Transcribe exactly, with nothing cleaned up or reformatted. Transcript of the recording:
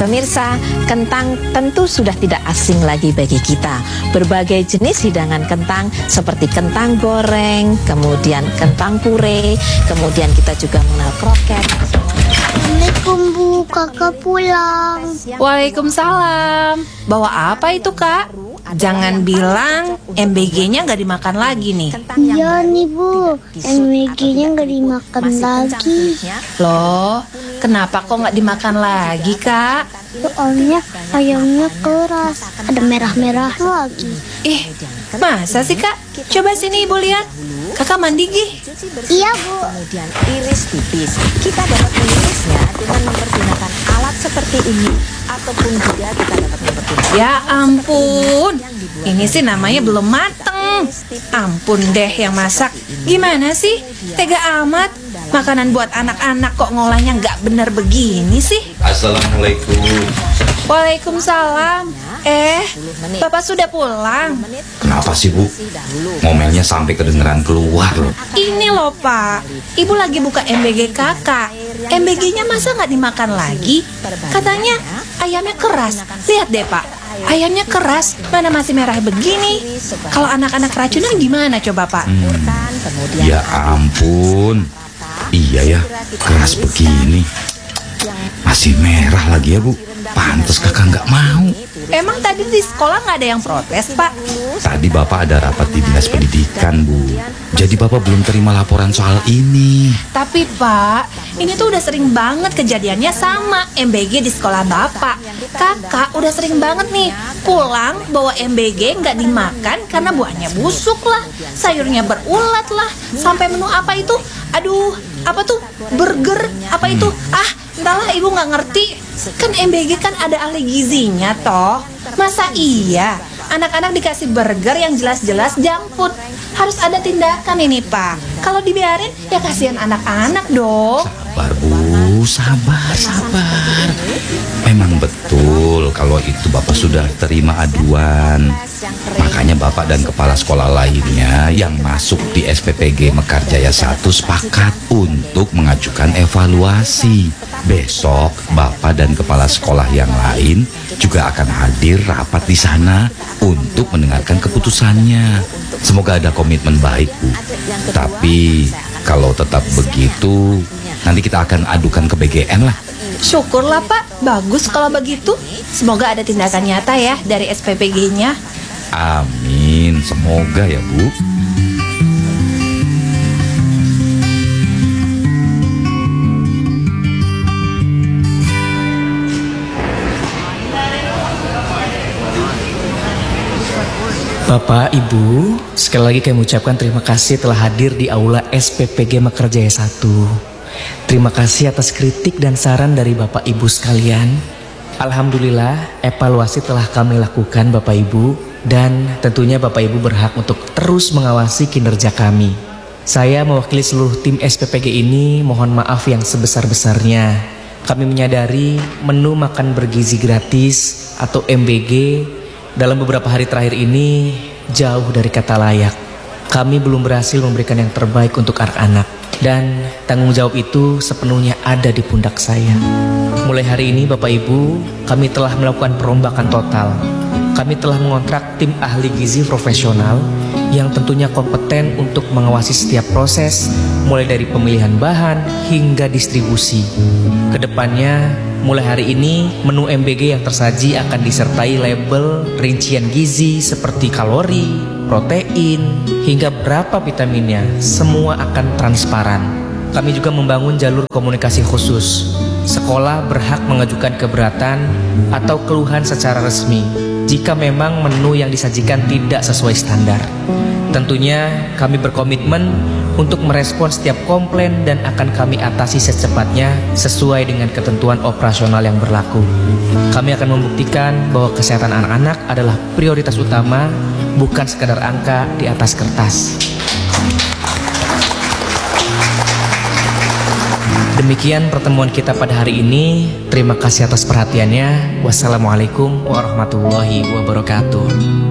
Pemirsa, kentang tentu sudah tidak asing lagi bagi kita. Berbagai jenis hidangan kentang seperti kentang goreng, kemudian kentang puree, kemudian kita juga mengenal kroket. Assalamualaikum Bu, kakak pulang. Waalaikumsalam. Bawa apa itu Kak? Jangan bilang M B G-nya nggak dimakan lagi nih. Iya nih Bu, M B G-nya nggak dimakan lagi. Loh, kenapa kok nggak dimakan lagi Kak? Soalnya ayamnya keras, ada merah-merah lagi. Ih, masa sih Kak? Coba sini Ibu lihat. Kakak mandi gih. Iya Bu. Kemudian iris tipis. Kita dapat mengirisnya dengan mempergunakan alat seperti ini, ataupun juga kita dapat mempergunakan. Ya ampun, ini sih namanya belum mateng. Ampun deh yang masak. Gimana sih? Tega amat. Makanan buat anak-anak kok ngolahnya nggak bener begini sih? Assalamualaikum. Waalaikumsalam. Eh, Bapak sudah pulang? Kenapa sih Bu? Ngomelnya sampai kedengeran keluar loh. Ini loh Pak, Ibu lagi buka M B G kakak. M B G-nya masa nggak dimakan lagi? Katanya ayamnya keras. Lihat deh Pak, ayamnya keras, mana masih merah begini. Kalau anak-anak keracunan gimana coba Pak? Hmm. Ya ampun. Iya ya, keras begini. Masih merah lagi ya Bu. Pantes kakak nggak mau. Emang tadi di sekolah nggak ada yang protes Pak? Tadi Bapak ada rapat di Dinas Pendidikan Bu. Jadi Bapak belum terima laporan soal ini. Tapi Pak, ini tuh udah sering banget kejadiannya sama M B G di sekolah Bapak. Kakak udah sering banget nih pulang bawa M B G nggak dimakan karena buahnya busuk lah, sayurnya berulat lah, sampai menu apa itu? Aduh, apa tuh? Burger, apa itu? Ah, entahlah Ibu nggak ngerti. Kan M B G kan ada ahli gizinya toh. Masa iya anak-anak dikasih burger yang jelas-jelas junk food? Harus ada tindakan ini Pak. Kalau dibiarin ya kasihan anak-anak dong. Sabar Bu, sabar, sabar. Memang betul kalau itu Bapak sudah terima aduan. Makanya Bapak dan kepala sekolah lainnya yang masuk di S P P G Mekarjaya satu sepakat untuk mengajukan evaluasi. Besok Bapak dan kepala sekolah yang lain juga akan hadir rapat di sana untuk mendengarkan keputusannya. Semoga ada komitmen baik Bu. Tapi kalau tetap begitu, nanti kita akan adukan ke B G N lah. Syukurlah Pak, bagus kalau begitu. Semoga ada tindakan nyata ya dari S P P G-nya. Amin, semoga ya Bu. Bapak, Ibu, sekali lagi kami ucapkan terima kasih telah hadir di Aula S P P G Mekarjaya satu. Terima kasih atas kritik dan saran dari Bapak Ibu sekalian. Alhamdulillah, evaluasi telah kami lakukan Bapak Ibu, dan tentunya Bapak Ibu berhak untuk terus mengawasi kinerja kami. Saya mewakili seluruh tim S P P G ini mohon maaf yang sebesar-besarnya. Kami menyadari menu makan bergizi gratis atau M B G dalam beberapa hari terakhir ini jauh dari kata layak. Kami belum berhasil memberikan yang terbaik untuk anak-anak, dan tanggung jawab itu sepenuhnya ada di pundak saya. Mulai hari ini Bapak Ibu, kami telah melakukan perombakan total. Kami telah mengontrak tim ahli gizi profesional yang tentunya kompeten untuk mengawasi setiap proses, mulai dari pemilihan bahan hingga distribusi. Kedepannya, mulai hari ini, menu M B G yang tersaji akan disertai label rincian gizi seperti kalori, protein, hingga berapa vitaminnya. Semua akan transparan. Kami juga membangun jalur komunikasi khusus. Sekolah berhak mengajukan keberatan atau keluhan secara resmi jika memang menu yang disajikan tidak sesuai standar. Tentunya kami berkomitmen untuk merespon setiap komplain dan akan kami atasi secepatnya sesuai dengan ketentuan operasional yang berlaku. Kami akan membuktikan bahwa kesehatan anak-anak adalah prioritas utama, bukan sekadar angka di atas kertas. Demikian pertemuan kita pada hari ini. Terima kasih atas perhatiannya. Wassalamualaikum warahmatullahi wabarakatuh.